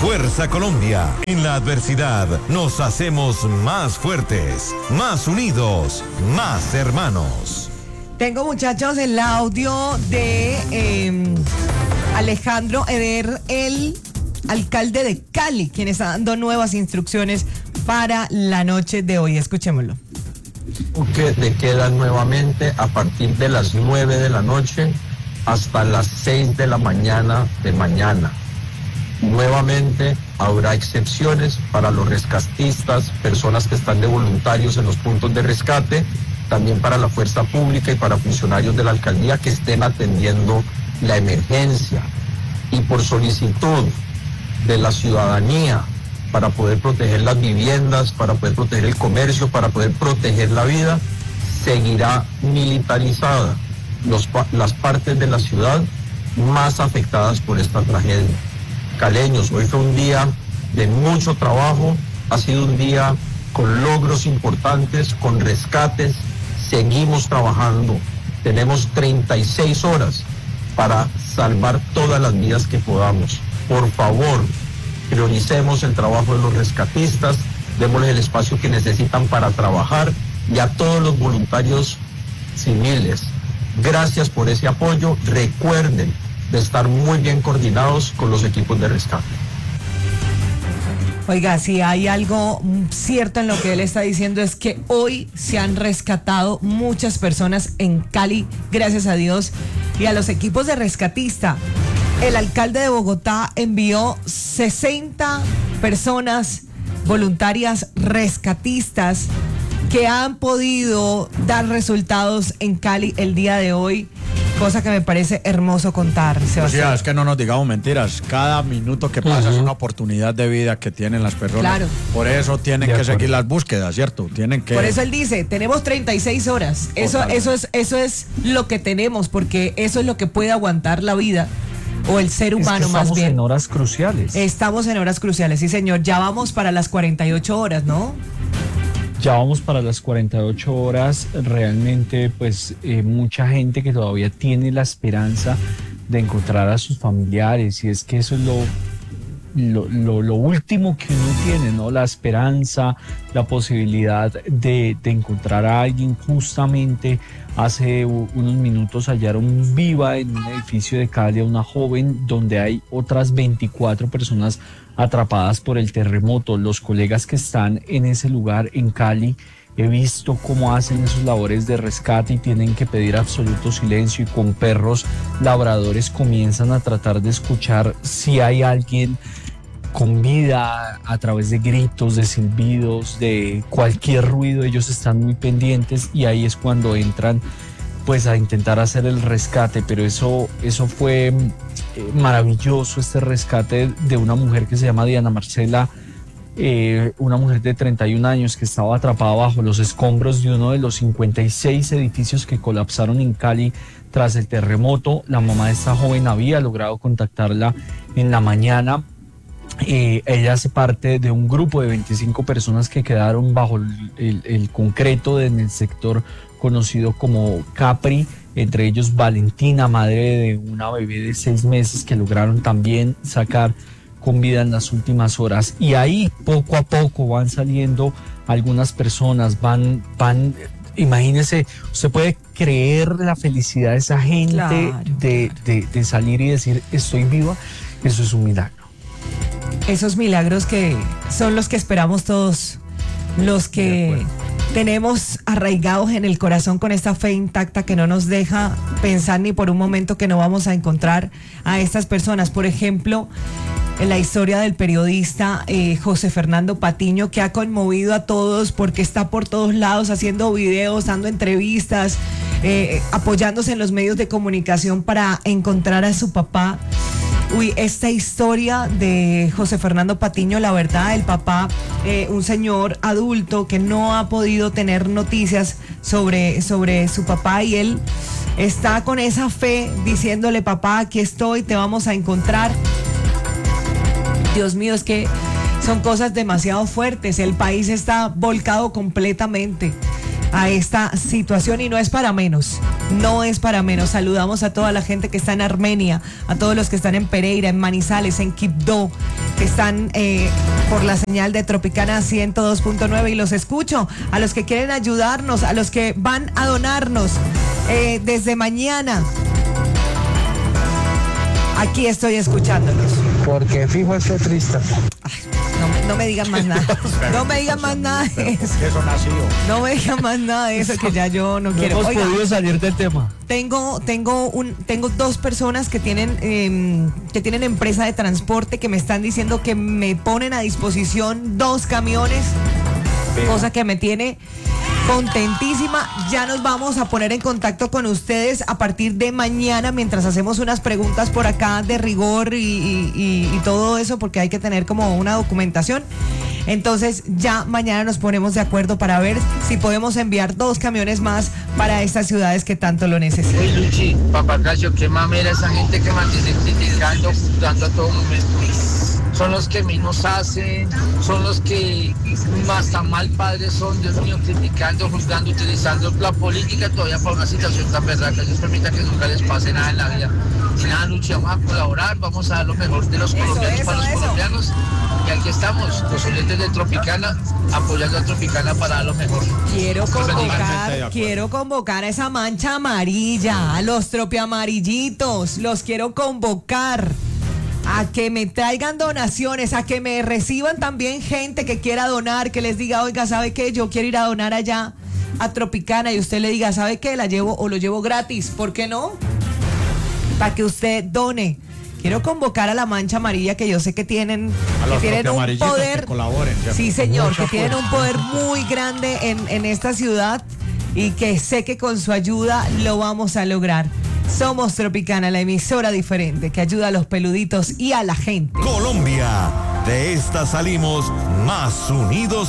Fuerza Colombia. En la adversidad nos hacemos más fuertes, más unidos, más hermanos. Tengo, muchachos, el audio de Alejandro Eder, el alcalde de Cali, quien está dando nuevas instrucciones para la noche de hoy. Escuchémoslo. Que te quedan nuevamente a partir de las 9 de la noche hasta las 6 de la mañana de mañana. Nuevamente habrá excepciones para los rescatistas, personas que están de voluntarios en los puntos de rescate, también para la fuerza pública y para funcionarios de la alcaldía que estén atendiendo la emergencia. Y por solicitud de la ciudadanía, para poder proteger las viviendas, para poder proteger el comercio, para poder proteger la vida, seguirá militarizada las partes de la ciudad más afectadas por esta tragedia. Caleños, hoy fue un día de mucho trabajo, ha sido un día con logros importantes, con rescates, seguimos trabajando, tenemos 36 horas para salvar todas las vidas que podamos. Por favor, prioricemos el trabajo de los rescatistas, démosles el espacio que necesitan para trabajar, y a todos los voluntarios civiles, gracias por ese apoyo. Recuerden de estar muy bien coordinados con los equipos de rescate. Oiga, si hay algo cierto en lo que él está diciendo es que hoy se han rescatado muchas personas en Cali, gracias a Dios, y a los equipos de rescatista. El alcalde de Bogotá envió 60 personas voluntarias rescatistas que han podido dar resultados en Cali el día de hoy, cosa que me parece hermoso contar, Sebastián. Sí, es que no nos digamos mentiras, cada minuto que pasa es una oportunidad de vida que tienen las personas. Claro. Por eso tienen que seguir las búsquedas, ¿cierto? Tienen que... Por eso él dice, tenemos 36 horas, eso es lo que tenemos, porque eso es lo que puede aguantar la vida. O el ser humano, más bien. Estamos en horas cruciales. Estamos en horas cruciales, sí, señor. Ya vamos para las 48 horas, ¿no? Ya vamos para las 48 horas. Realmente, pues, mucha gente que todavía tiene la esperanza de encontrar a sus familiares. Y es que eso es lo último que uno tiene, ¿no? La esperanza, la posibilidad de encontrar a alguien. Justamente hace unos minutos hallaron viva en un edificio de Cali a una joven donde hay otras 24 personas atrapadas por el terremoto. Los colegas que están en ese lugar en Cali, he visto cómo hacen esos labores de rescate y tienen que pedir absoluto silencio, y con perros labradores comienzan a tratar de escuchar si hay alguien con vida a través de gritos, de silbidos, de cualquier ruido. Ellos están muy pendientes y ahí es cuando entran pues a intentar hacer el rescate. Pero eso fue maravilloso, este rescate de una mujer que se llama Diana Marcela, una mujer de 31 años que estaba atrapada bajo los escombros de uno de los 56 edificios que colapsaron en Cali tras el terremoto. La mamá de esta joven había logrado contactarla en la mañana. Ella hace parte de un grupo de 25 personas que quedaron bajo el concreto en el sector conocido como Capri, entre ellos Valentina, madre de una bebé de 6 meses que lograron también sacar con vida en las últimas horas. Y ahí poco a poco van saliendo algunas personas, van imagínese, usted puede creer la felicidad de esa gente, claro, de salir y decir estoy viva. Eso es un milagro. Esos milagros que son los que esperamos todos, los que tenemos arraigados en el corazón con esta fe intacta que no nos deja pensar ni por un momento que no vamos a encontrar a estas personas. Por ejemplo, en la historia del periodista José Fernando Patiño, que ha conmovido a todos porque está por todos lados haciendo videos, dando entrevistas, apoyándose en los medios de comunicación para encontrar a su papá. Uy, esta historia de José Fernando Patiño, la verdad, el papá, un señor adulto que no ha podido tener noticias sobre su papá, y él está con esa fe diciéndole: papá, aquí estoy, te vamos a encontrar. Dios mío, es que son cosas demasiado fuertes. El país está volcado completamente a esta situación y no es para menos, no es para menos. Saludamos a toda la gente que está en Armenia, a todos los que están en Pereira, en Manizales, en Quibdó, que están por la señal de Tropicana 102.9 y los escucho, a los que quieren ayudarnos, a los que van a donarnos desde mañana. Aquí estoy escuchándolos. Porque fijo este triste. No me digan más nada. No me digan más nada de eso. Eso nació. No me digan más nada de eso, que ya yo no quiero. hemos Oiga, podido salir del tema. tengo dos personas que tienen empresa de transporte que me están diciendo que me ponen a disposición 2 camiones, cosa que me tiene contentísima. Ya nos vamos a poner en contacto con ustedes a partir de mañana mientras hacemos unas preguntas por acá de rigor y todo eso, porque hay que tener como una documentación. Entonces ya mañana nos ponemos de acuerdo para ver si podemos enviar 2 camiones más para estas ciudades que tanto lo necesitan. Hey Luchi, Papacracio, qué mamera esa gente que mantiene criticando, juzgando a todo momento. Son los que menos hacen, son los que más tan mal padres son, Dios mío, criticando, juzgando, utilizando la política todavía para una situación tan berraca. Dios permita que nunca les pase nada en la vida. Y nada, Luchi, vamos a colaborar, vamos a dar lo mejor de los colombianos para los colombianos. Y aquí estamos, los oyentes de Tropicana, apoyando a Tropicana para dar lo mejor. Quiero convocar a esa mancha amarilla, a los tropiamarillitos, los quiero convocar a que me traigan donaciones, a que me reciban también gente que quiera donar, que les diga, oiga, ¿sabe qué? Yo quiero ir a donar allá a Tropicana, y usted le diga, ¿sabe qué? La llevo o lo llevo gratis, ¿por qué no? Para que usted done. Quiero convocar a la mancha amarilla, que yo sé que tienen un poder, que colaboren, sí señor, mucha que tienen fuerza. un poder muy grande en esta ciudad, y que sé que con su ayuda lo vamos a lograr. Somos Tropicana, la emisora diferente que ayuda a los peluditos y a la gente. Colombia, de esta salimos más unidos